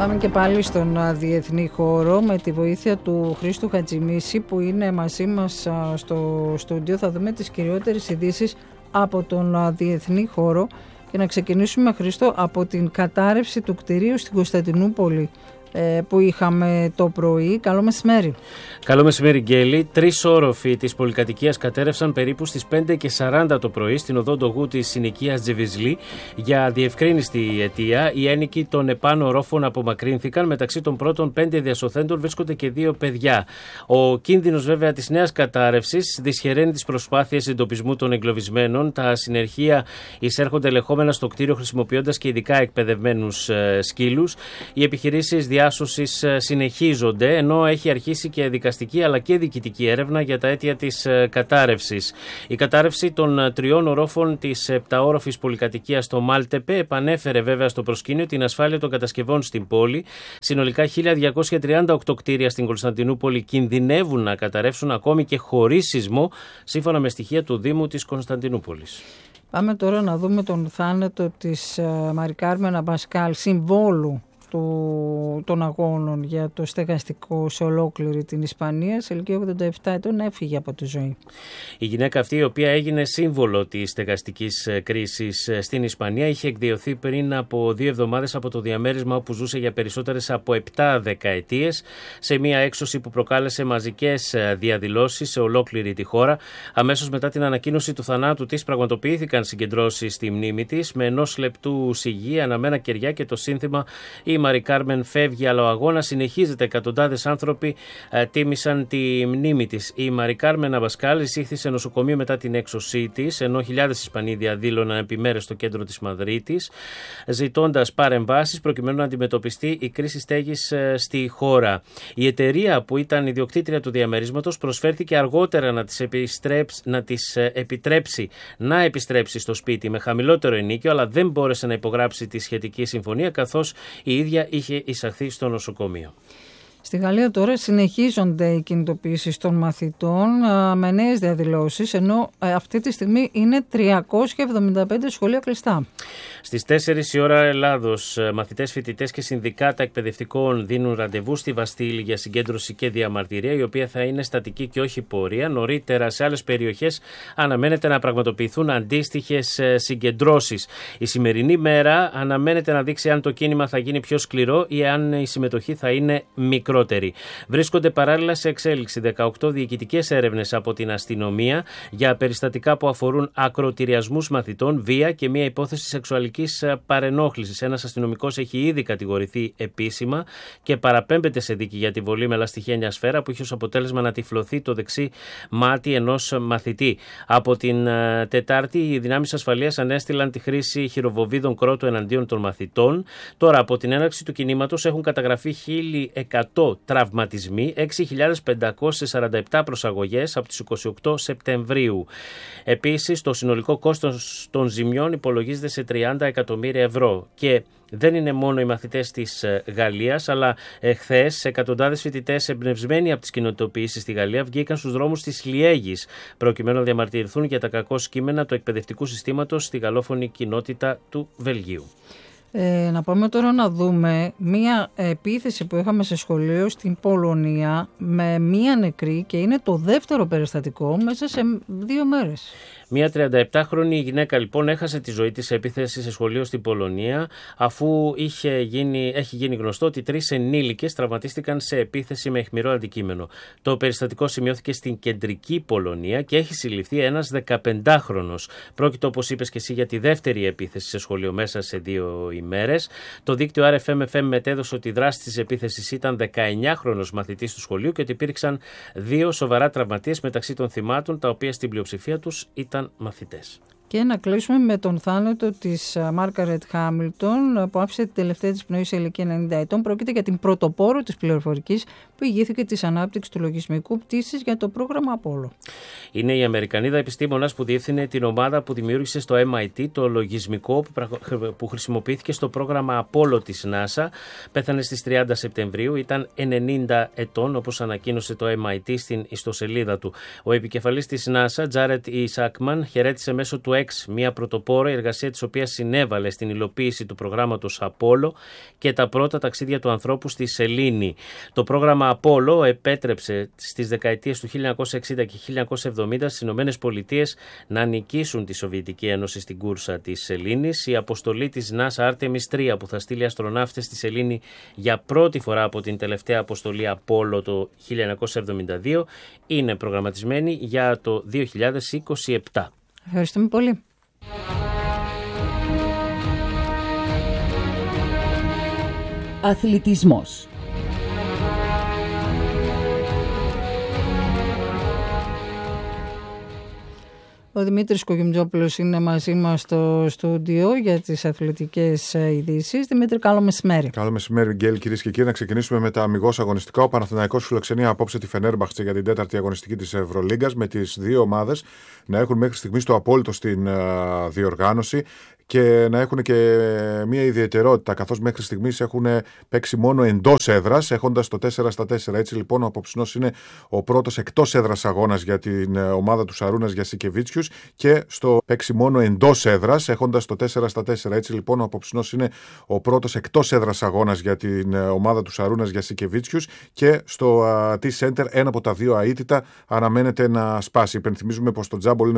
Πάμε και πάλι στον διεθνή χώρο με τη βοήθεια του Χρήστου Χατζημίση που είναι μαζί μας στο στούντιο. Θα δούμε τις κυριότερες ειδήσεις από τον διεθνή χώρο και να ξεκινήσουμε, Χρήστο, από την κατάρρευση του κτηρίου στην Κωνσταντινούπολη που είχαμε το πρωί. Καλό μεσημέρι. Καλό μεσημέρι, Γκέλη. 3 όροφοι της πολυκατοικίας κατέρευσαν περίπου στις 5:40 το πρωί στην οδό Ντογού της συνοικίας Τζεβιζλή. Για διευκρίνηστη αιτία, οι ένοικοι των επάνω ορόφων απομακρύνθηκαν. Μεταξύ των πρώτων 5 διασωθέντων βρίσκονται και 2 παιδιά. Ο κίνδυνος, βέβαια, της νέας κατάρρευσης δυσχεραίνει τις προσπάθειες εντοπισμού των εγκλωβισμένων. Τα συνεργεία εισέρχονται ελεγχόμενα στο κτίριο χρησιμοποιώντας και ειδικά εκπαιδευμένους σκύλους. Οι επιχειρήσεις διάσωσης συνεχίζονται, ενώ έχει αρχίσει και δικαστική αλλά και διοικητική έρευνα για τα αίτια της κατάρρευσης. Η κατάρρευση των 3 ορόφων της 7όροφης πολυκατοικίας στο Μάλτεπε επανέφερε βέβαια στο προσκήνιο την ασφάλεια των κατασκευών στην πόλη. Συνολικά 1.238 κτίρια στην Κωνσταντινούπολη κινδυνεύουν να καταρρεύσουν ακόμη και χωρίς σεισμό, σύμφωνα με στοιχεία του Δήμου της Κωνσταντινούπολης. Πάμε τώρα να δούμε τον θάνατο της Μαρι Κάρμεν Αμπασκάλ, συμβόλου των αγώνων για το στεγαστικό σε ολόκληρη την Ισπανία. Σε ηλικία 87 ετών έφυγε από τη ζωή. Η γυναίκα αυτή, η οποία έγινε σύμβολο της στεγαστικής κρίσης στην Ισπανία, είχε εκδιωθεί πριν από 2 εβδομάδες από το διαμέρισμα όπου ζούσε για περισσότερες από 7 δεκαετίες, σε μια έξωση που προκάλεσε μαζικές διαδηλώσεις σε ολόκληρη τη χώρα. Αμέσως μετά την ανακοίνωση του θανάτου της, πραγματοποιήθηκαν συγκεντρώσεις στη μνήμη της με 1 λεπτού σιγή, αναμένα κεριά και το σύνθημα «Η Μαρι Κάρμεν φεύγει, αλλά ο αγώνας συνεχίζεται». Εκατοντάδες άνθρωποι τίμησαν τη μνήμη της. Η Μαρι Κάρμεν Αμπασκάλ εισήχθη σε νοσοκομείο μετά την έξωσή της, ενώ χιλιάδες Ισπανοί διαδήλωναν επιμέρες στο κέντρο της Μαδρίτης, ζητώντας παρεμβάσεις προκειμένου να αντιμετωπιστεί η κρίση στέγης στη χώρα. Η εταιρεία που ήταν ιδιοκτήτρια του διαμερίσματος προσφέρθηκε αργότερα να της επιτρέψει να επιστρέψει στο σπίτι με χαμηλότερο ενοίκιο, αλλά δεν μπόρεσε να υπογράψει τη σχετική συμφωνία, καθώς η ίδια είχε εισαχθεί στο νοσοκομείο. Στη Γαλλία τώρα συνεχίζονται οι κινητοποιήσεις των μαθητών με νέες διαδηλώσεις, ενώ αυτή τη στιγμή είναι 375 σχολεία κλειστά. Στις 4 η ώρα Ελλάδος, μαθητές, φοιτητές και συνδικάτα εκπαιδευτικών δίνουν ραντεβού στη Βαστίλη για συγκέντρωση και διαμαρτυρία, η οποία θα είναι στατική και όχι πορεία. Νωρίτερα σε άλλες περιοχές αναμένεται να πραγματοποιηθούν αντίστοιχες συγκεντρώσεις. Η σημερινή μέρα αναμένεται να δείξει αν το κίνημα θα γίνει πιο σκληρό ή αν η συμμετοχή θα είναι μικρότερη. Βρίσκονται παράλληλα σε εξέλιξη 18 διοικητικές έρευνες από την αστυνομία για περιστατικά που αφορούν ακροτηριασμούς μαθητών, βία και μια υπόθεση σεξουαλικής παρενόχλησης. Ένας αστυνομικός έχει ήδη κατηγορηθεί επίσημα και παραπέμπεται σε δίκη για τη βολή με λαστιχένια σφαίρα που είχε ως αποτέλεσμα να τυφλωθεί το δεξί μάτι ενός μαθητή. Από την Τετάρτη, οι δυνάμεις ασφαλείας ανέστηλαν τη χρήση χειροβοβίδων κρότου εναντίον των μαθητών. Τώρα, από την έναρξη του κινήματος έχουν καταγραφεί 1.100 τραυματισμοί, 6.547 προσαγωγές από τις 28 Σεπτεμβρίου. Επίσης, το συνολικό κόστος των ζημιών υπολογίζεται σε 30 εκατομμύρια ευρώ. Και δεν είναι μόνο οι μαθητές της Γαλλίας, αλλά χθες εκατοντάδες φοιτητές εμπνευσμένοι από τις κοινοτοποιήσεις στη Γαλλία βγήκαν στους δρόμους της Λιέγης προκειμένου να διαμαρτυρηθούν για τα κακό κείμενα του εκπαιδευτικού συστήματος στη γαλλόφωνη κοινότητα του Βελγίου. Να πάμε τώρα να δούμε μία επίθεση που είχαμε σε σχολείο στην Πολωνία με μία νεκρή και είναι το δεύτερο περιστατικό μέσα σε 2 μέρες. Μια 37χρονη γυναίκα λοιπόν έχασε τη ζωή της σε επίθεση σε σχολείο στην Πολωνία, αφού έχει γίνει γνωστό ότι 3 ενήλικες τραυματίστηκαν σε επίθεση με αιχμηρό αντικείμενο. Το περιστατικό σημειώθηκε στην κεντρική Πολωνία και έχει συλληφθεί ένας 15χρονος. Πρόκειται, όπως είπες και εσύ, για τη δεύτερη επίθεση σε σχολείο μέσα σε 2 ημέρες. Το δίκτυο RFM-FM μετέδωσε ότι η δράση της επίθεσης ήταν 19χρονος μαθητής του σχολείου και ότι υπήρξαν 2 σοβαρά τραυματίες μεταξύ των θυμάτων, τα οποία στην πλειοψηφία τους ήταν μαθητές. Και να κλείσουμε με τον θάνατο της Μάργκαρετ Χάμιλτον που άφησε τη τελευταία της πνοή σε ηλικία 90 ετών. Πρόκειται για την πρωτοπόρο της πληροφορικής που ηγήθηκε της ανάπτυξης του λογισμικού πτήσης για το πρόγραμμα Απόλλω. Είναι η Αμερικανίδα επιστήμονας που διεύθυνε την ομάδα που δημιούργησε στο MIT το λογισμικό που χρησιμοποιήθηκε στο πρόγραμμα Απόλλω της NASA. Πέθανε στις 30 Σεπτεμβρίου, ήταν 90 ετών, όπως ανακοίνωσε το MIT στην ιστοσελίδα του. Ο επικεφαλής της NASA, Τζάρετ Ισάκμαν, χαιρέτησε μέσω του ΕΞ, μια πρωτοπόρο, η εργασία της οποίας συνέβαλε στην υλοποίηση του προγράμματος Απόλλω και τα πρώτα ταξίδια του ανθρώπου στη σελήνη. Το πρόγραμμα Απόλλω επέτρεψε στις δεκαετίες του 1960 και 1970 στις ΗΠΑ να νικήσουν τη Σοβιετική Ένωση στην κούρσα της σελήνης. Η αποστολή της NASA Artemis 3 που θα στείλει αστροναύτες στη σελήνη για πρώτη φορά από την τελευταία αποστολή Απόλλω το 1972 είναι προγραμματισμένη για το 2027. Ευχαριστούμε πολύ. Αθλητισμός. Ο Δημήτρης Κογιουμτζόπουλος είναι μαζί μας στο στούντιο για τις αθλητικές ειδήσεις. Δημήτρη, καλό μεσημέρι. Καλό μεσημέρι, Γκέλ, κυρίες και κύριοι. Να ξεκινήσουμε με τα αμιγώς αγωνιστικά. Ο Παναθηναϊκός φιλοξενεί απόψε τη Φενέρμπαχτσε για την τέταρτη αγωνιστική της Ευρωλίγκας, με τις δύο ομάδες να έχουν μέχρι στιγμής το απόλυτο στην διοργάνωση και να έχουν και μια ιδιαιτερότητα, καθώς μέχρι στιγμής έχουν παίξει μόνο εντός έδρας, έχοντας το 4-4. Έτσι λοιπόν ο απόψινός είναι ο πρώτος εκτός έδρας αγώνας για την ομάδα του Σαρούνας Γιασικεβίτσιους και στο παίξει μόνο εντός έδρας, έχοντας το 4-4. Έτσι λοιπόν ο απόψινός είναι ο πρώτος εκτός έδρας αγώνας για την ομάδα του Σαρούνας Γιασικεβίτσιους και στο T-Center ένα από τα δύο αίτητα αναμένεται να σπάσει. Υπενθυμίζουμε πως το τζάμπολ είναι